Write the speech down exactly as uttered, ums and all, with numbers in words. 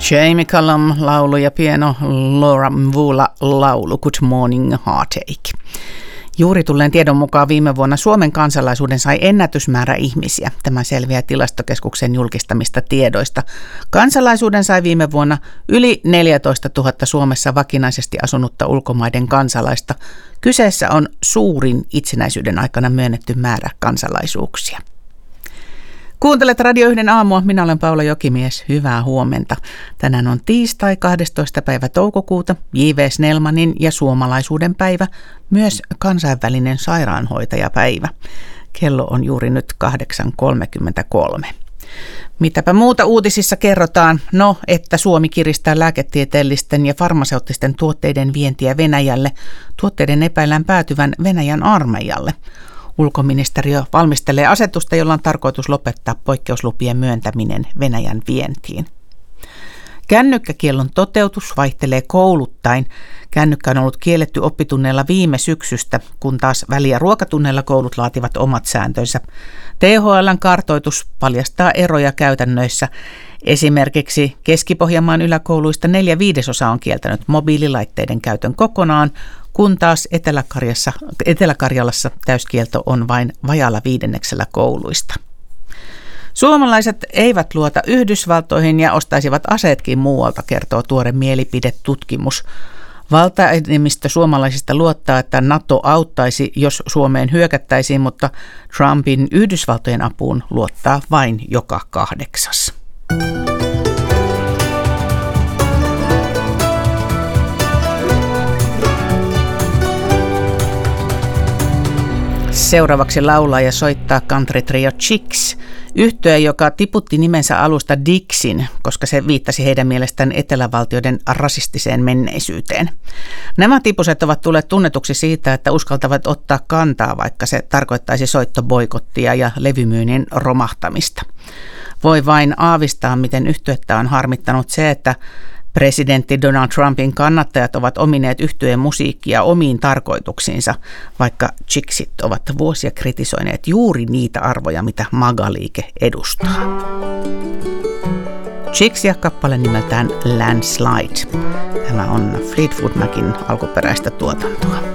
Jamie Cullum laulu ja pieno Laura Mvula laulu Good Morning Heartache. Juuri tulleen tiedon mukaan viime vuonna Suomen kansalaisuuden sai ennätysmäärä ihmisiä. Tämä selviää Tilastokeskuksen julkistamista tiedoista. Kansalaisuuden sai viime vuonna yli neljätoistatuhatta Suomessa vakinaisesti asunutta ulkomaiden kansalaista. Kyseessä on suurin itsenäisyyden aikana myönnetty määrä kansalaisuuksia. Kuuntelet Radio yhden aamua. Minä olen Paula Jokimies. Hyvää huomenta. Tänään on tiistai kahdestoista päivä toukokuuta, J V Snellmanin ja suomalaisuuden päivä, myös kansainvälinen sairaanhoitajapäivä. Kello on juuri nyt kahdeksan kolmekymmentäkolme. Mitäpä muuta uutisissa kerrotaan? No, että Suomi kiristää lääketieteellisten ja farmaseuttisten tuotteiden vientiä Venäjälle. Tuotteiden epäillään päätyvän Venäjän armeijalle. Ulkoministeriö valmistelee asetusta, jolla on tarkoitus lopettaa poikkeuslupien myöntäminen Venäjän vientiin. Kännykkäkiellon toteutus vaihtelee kouluttain. Kännykkä on ollut kielletty oppitunneilla viime syksystä, kun taas väli- ja ruokatunneilla koulut laativat omat sääntönsä. T H L:n kartoitus paljastaa eroja käytännöissä. Esimerkiksi Keski-Pohjanmaan yläkouluista neljä viidesosaa on kieltänyt mobiililaitteiden käytön kokonaan, kun taas Etelä-Karjalassa, Etelä-Karjalassa täyskielto on vain vajaalla viidenneksellä kouluista. Suomalaiset eivät luota Yhdysvaltoihin ja ostaisivat aseetkin muualta, kertoo tuore mielipidetutkimus. Valtaenemmistö suomalaisista luottaa, että NATO auttaisi, jos Suomeen hyökättäisiin, mutta Trumpin Yhdysvaltojen apuun luottaa vain joka kahdeksas. Seuraavaksi laulaa ja soittaa country trio Chicks, yhtye, joka tiputti nimensä alusta Dixin, koska se viittasi heidän mielestään etelävaltioiden rasistiseen menneisyyteen. Nämä tipuset ovat tulleet tunnetuksi siitä, että uskaltavat ottaa kantaa, vaikka se tarkoittaisi soittoboikottia ja levymyynnin romahtamista. Voi vain aavistaa, miten yhtyettä on harmittanut se, että presidentti Donald Trumpin kannattajat ovat omineet yhtyeen musiikkia omiin tarkoituksiinsa, vaikka Chicksit ovat vuosia kritisoineet juuri niitä arvoja, mitä MAGA-liike edustaa. Chicks ja kappale nimeltään Landslide. Tämä on Fleetwood Macin alkuperäistä tuotantoa.